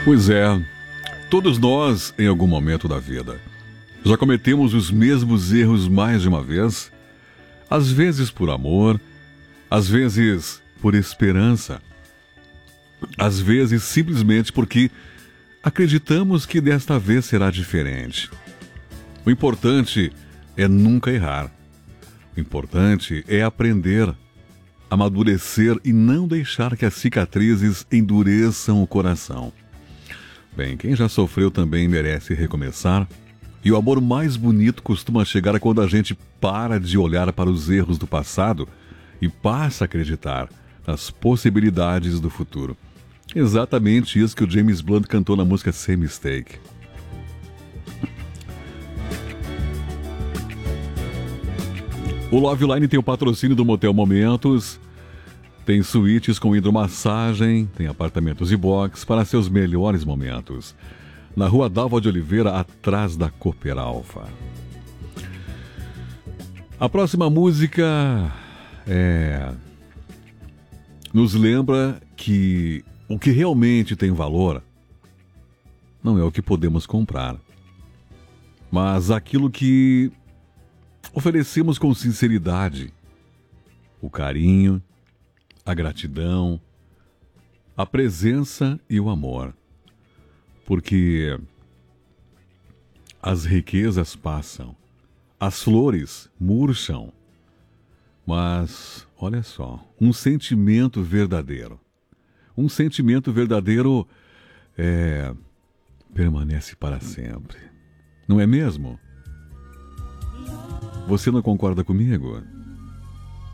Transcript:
Pois é, todos nós, em algum momento da vida, já cometemos os mesmos erros mais de uma vez, às vezes por amor, às vezes por esperança, às vezes simplesmente porque acreditamos que desta vez será diferente. O importante é nunca errar. O importante é aprender, amadurecer e não deixar que as cicatrizes endureçam o coração. Bem, quem já sofreu também merece recomeçar. E o amor mais bonito costuma chegar quando a gente para de olhar para os erros do passado e passa a acreditar nas possibilidades do futuro. Exatamente isso que o James Blunt cantou na música Same Mistake. O Love Line tem o patrocínio do Motel Momentos, tem suítes com hidromassagem, tem apartamentos e box para seus melhores momentos. Na Rua Dalva de Oliveira, atrás da Cooper Alfa. A próxima música nos lembra que o que realmente tem valor não é o que podemos comprar, mas aquilo que oferecemos com sinceridade, o carinho, a gratidão, a presença e o amor. Porque as riquezas passam, as flores murcham, mas, olha só, um sentimento verdadeiro permanece para sempre. Não é mesmo? Você não concorda comigo?